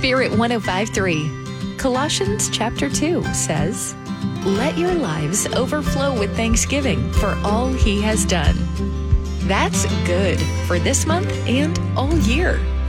Spirit 105.3. Colossians chapter 2 says, "Let your lives overflow with thanksgiving for all He has done." That's good for this month and all year.